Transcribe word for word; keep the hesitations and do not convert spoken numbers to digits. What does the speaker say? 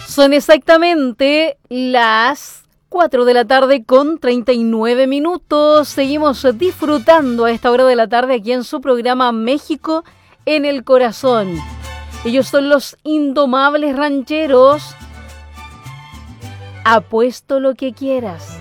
Son exactamente las cuatro de la tarde con treinta y nueve minutos. Seguimos disfrutando a esta hora de la tarde aquí en su programa México en el Corazón. Ellos son los Indomables Rancheros. Apuesto lo que quieras.